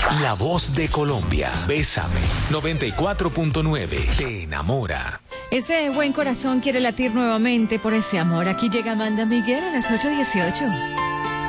La voz de Colombia. Bésame. 94.9. Te enamora. Ese buen corazón quiere latir nuevamente por ese amor. Aquí llega Amanda Miguel a las 8:18.